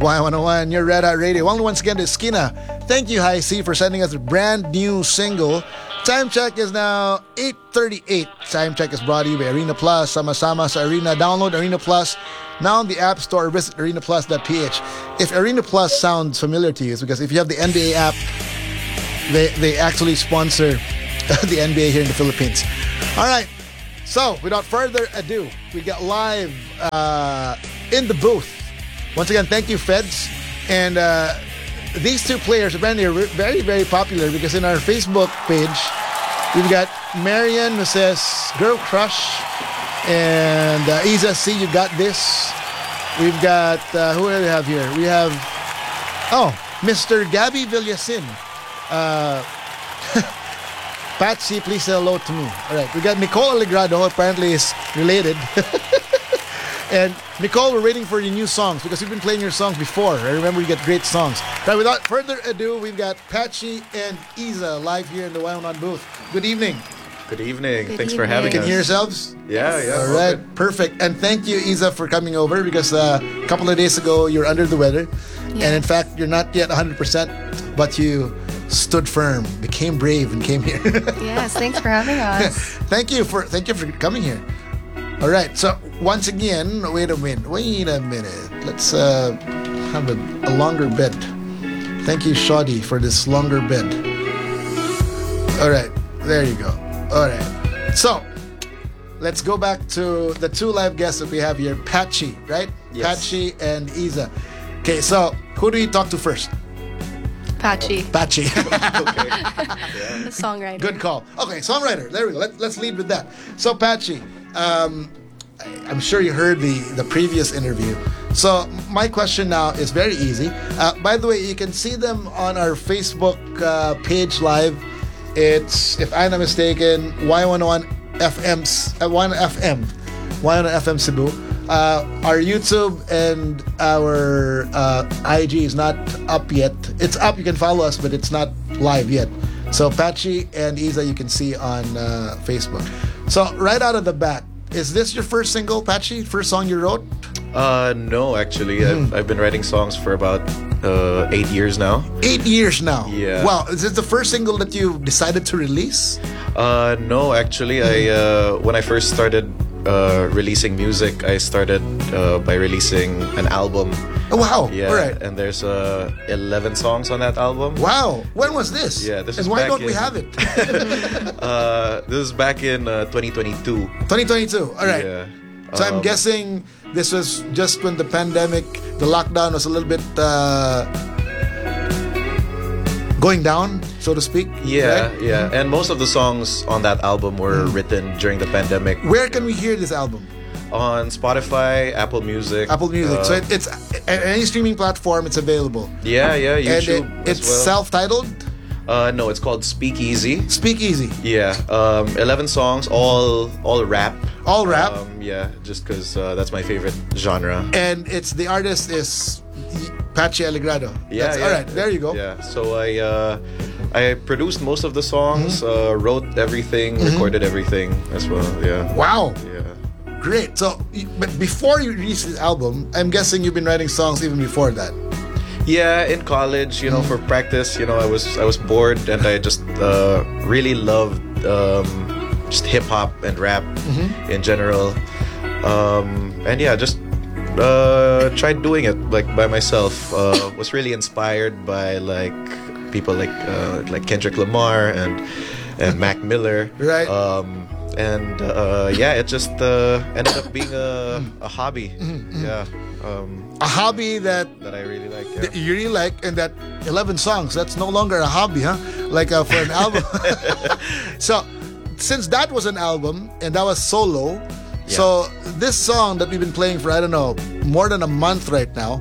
Y101, your Red Hot Radio. Once again to Skina. Thank you, High C, for sending us a brand new single. Time check is now 8:38. Time check is brought to you by Arena Plus. Sama-sama sa Arena. Download Arena Plus now on the App Store. Visit arenaplus.ph. If Arena Plus sounds familiar to you, it's because if you have the NBA app, they actually sponsor the NBA here in the Philippines. All right. So, without further ado, we got live in the booth. Once again, thank you, Feds. And these two players, apparently, are very, very popular because in our Facebook page, we've got Marian who says, Girl Crush. And Isa C, you got this. We've got, who do we have here? We have, Mr. Gabby Villasin. Patsy, please say hello to me. All right, we got Nicole Alegrado, apparently is related. And Nicole, we're waiting for your new songs because we've been playing your songs before. I remember you get great songs. Right, without further ado, we've got Patchy and Isa live here in the Y101 booth. Good evening. Good evening. Good Thanks evening. for having You us. can hear yourselves? Yeah. All right, perfect. And thank you, Isa, for coming over because a couple of days ago you were under the weather. Yeah. And in fact, you're not yet 100%, but you stood firm, became brave, and came here. Yes, thanks for having us. Thank you for coming here. All right, so once again, wait a minute. Let's have a longer bed. Thank you, Shoddy, for this longer bed. All right, there you go. All right, so let's go back to the two live guests that we have here. Patchy, right? Yes. Patchy and Isa. Okay, so who do you talk to first? Patchy, Patchy. the songwriter. Good call. Okay, songwriter. There we go. Let's lead with that. So, Patchy, I'm sure you heard the previous interview. So, my question now is very easy. By the way, you can see them on our Facebook page live. It's, if I'm not mistaken, Y101 FM's Y101 FM Cebu. Our YouTube and our IG is not up yet. It's up, you can follow us, but it's not live yet. So Patchy and Isa you can see on Facebook. So right out of the bat, is this your first single, Patchy? First song you wrote? No, actually, I've been writing songs for about 8 years now. 8 years now. Yeah. Wow, is this the first single that you decided to release? No, actually, I when I first started releasing music, I started by releasing an album. Oh, wow. Yeah, All right. and there's 11 songs on that album. Wow. When was this? Yeah, this and is why back don't we in- have it? This is back in 2022. 2022. All right. Yeah. So I'm guessing this was just when the pandemic, the lockdown was a little bit going down, so to speak. Yeah, right? yeah. And most of the songs on that album were written during the pandemic. Where can we hear this album? On Spotify, Apple Music. Apple Music. So it's any streaming platform. It's available. Yeah, YouTube And as it's well. self-titled. No, it's called Speakeasy. Speakeasy. Yeah, 11 songs, all rap. All rap. Yeah, just because that's my favorite genre. And it's the artist is Patchy Alegrado. Yeah, That's- yeah. All right. There you go. Yeah, so I produced most of the songs, wrote everything, recorded everything as well. Yeah. Wow. Yeah. Great. So, but before you released this album, I'm guessing you've been writing songs even before that. Yeah, in college, for practice, I was bored and I just really loved just hip hop and rap in general. And yeah, just tried doing it like by myself. Was really inspired by like people like Kendrick Lamar and Mac Miller. Right. And yeah, it just ended up being a hobby. Yeah. A hobby that That I really like. Yeah. that you really like, and that 11 songs, that's no longer a hobby, huh? Like for an album. So, since that was an album and that was solo, so this song that we've been playing for, I don't know, more than a month right now,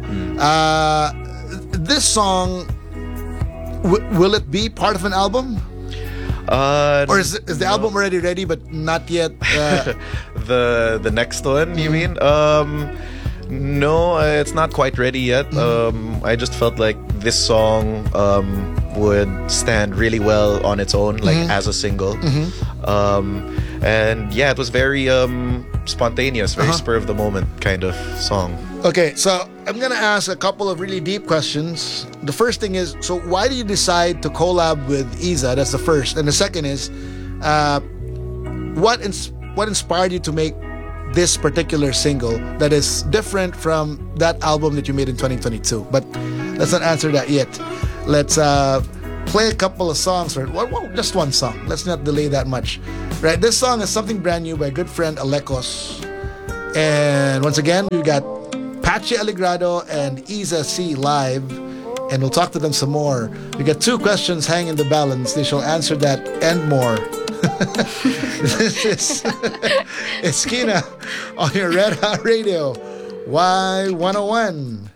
this song, will it be part of an album? Or is the album already ready but not yet? The next one, you mean? No, it's not quite ready yet. I just felt like this song would stand really well on its own, like as a single. And yeah, it was very spontaneous, very spur of the moment kind of song. Okay, so I'm gonna ask a couple of really deep questions. The first thing is, so why do you decide to collab with Iza? That's the first. And the second is, what inspired you to make this particular single that is different from that album that you made in 2022? But let's not answer that yet. Let's play a couple of songs, or just one song. Let's not delay that much. Right, this song is Something Brand New by good friend Alekos. And once again, we got Patchy Alegrado and Iza C live, and we'll talk to them some more. We got two questions hanging in the balance. They shall answer that and more. This is Esquina on your Red Hot Radio, Y101.